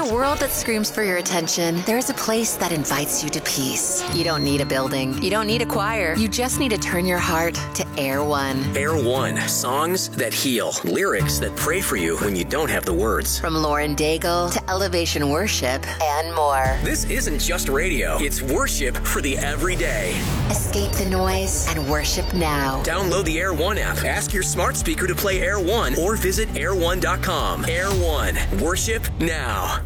a world that screams for your attention, there's a place that invites you to peace. You don't need a building. You don't need a choir. You just need to turn your heart to Air One. Air One. Songs that heal. Lyrics that pray for you when you don't have the words. From Lauren Daigle to Elevation Worship and more. This isn't just radio. It's worship for the everyday. Escape the noise and worship now. Download the Air One app. Ask your smart speaker to play Air One or visit air1.com. Air One. Worship now.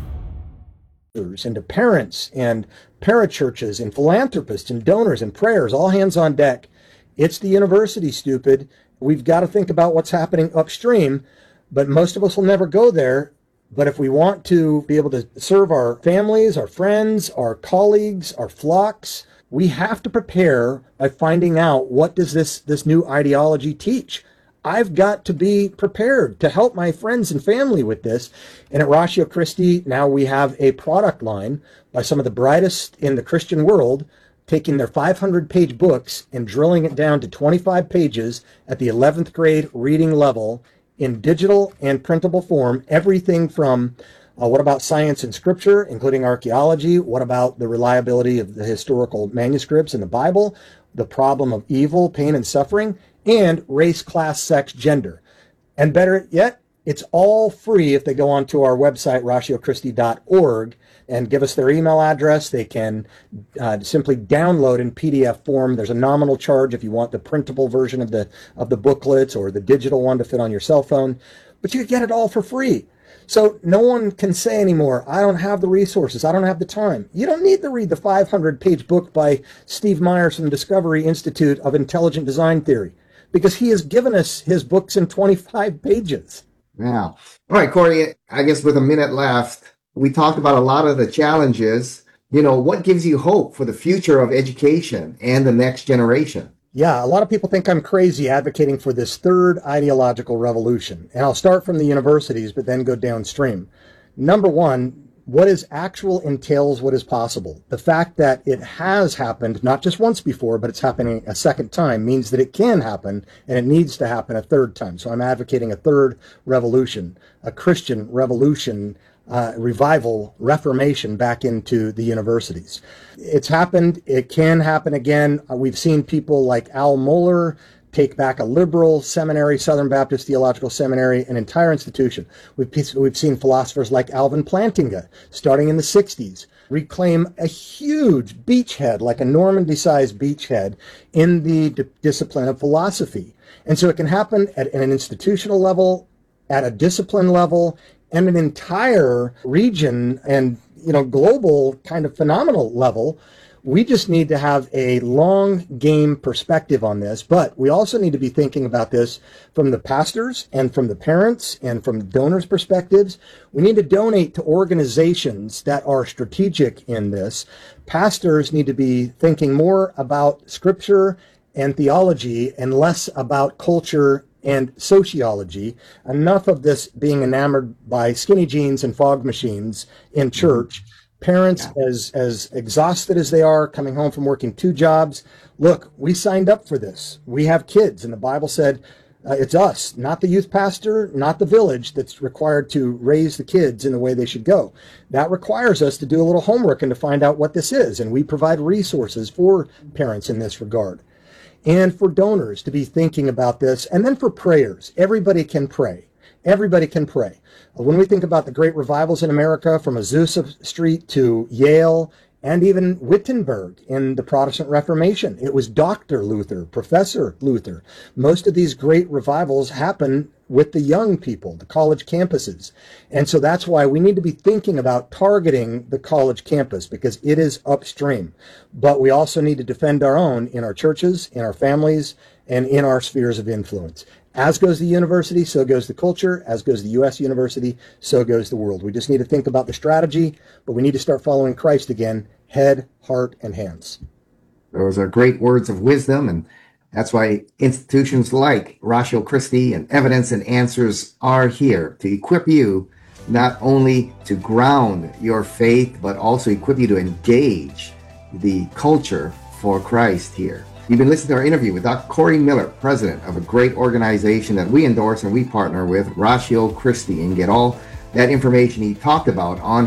And to parents and parachurches and philanthropists and donors and prayers, all hands on deck. It's the university, stupid. We've got to think about what's happening upstream, but most of us will never go there. But if we want to be able to serve our families, our friends, our colleagues, our flocks, we have to prepare by finding out, what does this new ideology teach? I've got to be prepared to help my friends and family with this. And at Ratio Christi, now we have a product line by some of the brightest in the Christian world, taking their 500-page books and drilling it down to 25 pages at the 11th grade reading level in digital and printable form. Everything from what about science and scripture, including archaeology? What about the reliability of the historical manuscripts in the Bible? The problem of evil, pain, and suffering? And race, class, sex, gender. And better yet, it's all free if they go onto our website, ratiochristi.org, and give us their email address. They can simply download in PDF form. There's a nominal charge if you want the printable version of the booklets or the digital one to fit on your cell phone. But you get it all for free. So no one can say anymore, I don't have the resources, I don't have the time. You don't need to read the 500-page book by Steve Myers from the Discovery Institute of Intelligent Design Theory, because he has given us his books in 25 pages. Yeah. All right, Corey, I guess with a minute left, we talked about a lot of the challenges. What gives you hope for the future of education and the next generation? Yeah, a lot of people think I'm crazy advocating for this third ideological revolution. And I'll start from the universities, but then go downstream. Number one, what is actual entails what is possible. The fact that it has happened, not just once before, but it's happening a second time, means that it can happen, and it needs to happen a third time. So I'm advocating a third revolution, a Christian revolution, revival, reformation back into the universities. It's happened. It can happen again. We've seen people like Al Mohler take back a liberal seminary, Southern Baptist Theological Seminary, an entire institution. We've seen philosophers like Alvin Plantinga, starting in the 60s, reclaim a huge beachhead, like a Normandy-sized beachhead, in the discipline of philosophy. And so it can happen at an institutional level, at a discipline level, and an entire region and global kind of phenomenal level. We just need to have a long game perspective on this, but we also need to be thinking about this from the pastors and from the parents and from donors' perspectives. We need to donate to organizations that are strategic in this. Pastors need to be thinking more about scripture and theology and less about culture and sociology. Enough of this being enamored by skinny jeans and fog machines in church. Parents, as exhausted as they are, coming home from working 2 jobs. Look, we signed up for this. We have kids, and the Bible said it's us, not the youth pastor, not the village, that's required to raise the kids in the way they should go. That requires us to do a little homework and to find out what this is, and we provide resources for parents in this regard. And for donors to be thinking about this, and then for prayers. Everybody can pray. Everybody can pray. When we think about the great revivals in America, from Azusa Street to Yale, and even Wittenberg in the Protestant Reformation, it was Dr. Luther, Professor Luther. Most of these great revivals happen with the young people, the college campuses. And so that's why we need to be thinking about targeting the college campus, because it is upstream. But we also need to defend our own in our churches, in our families, and in our spheres of influence. As goes the university, so goes the culture. As goes the U.S. university, so goes the world. We just need to think about the strategy, but we need to start following Christ again, head, heart, and hands. Those are great words of wisdom, and that's why institutions like Ratio Christi and Evidence and Answers are here to equip you not only to ground your faith, but also equip you to engage the culture for Christ here. You've been listening to our interview with Dr. Corey Miller, president of a great organization that we endorse and we partner with, Ratio Christi, and get all that information he talked about on